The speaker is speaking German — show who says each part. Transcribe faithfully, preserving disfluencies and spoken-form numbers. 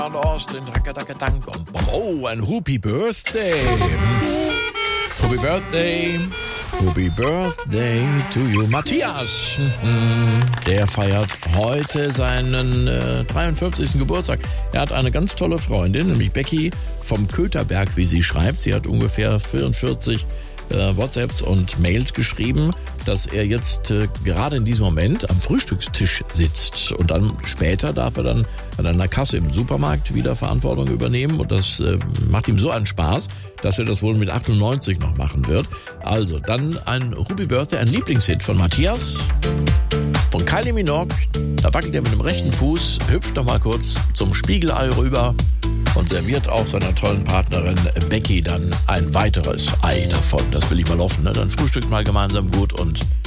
Speaker 1: Und Austin, Dank. Oh, ein Happy Birthday. Happy Birthday. Happy Birthday to you. Matthias, der feiert heute seinen äh, dreiundfünfzigsten Geburtstag. Er hat eine ganz tolle Freundin, nämlich Becky vom Köterberg, wie sie schreibt. Sie hat ungefähr vierundvierzig äh, WhatsApps und Mails geschrieben, dass er jetzt äh, gerade in diesem Moment am Frühstückstisch sitzt. Und dann später darf er dann an einer Kasse im Supermarkt wieder Verantwortung übernehmen. Und das äh, macht ihm so einen Spaß, dass er das wohl mit achtundneunzig noch machen wird. Also, dann ein Happy Birthday, ein Lieblingshit von Matthias, von Kylie Minogue. Da wackelt er mit dem rechten Fuß, hüpft noch mal kurz zum Spiegelei rüber und serviert auch seiner tollen Partnerin Becky dann ein weiteres Ei davon. Das will ich mal hoffen, ne? Dann frühstückt mal gemeinsam gut und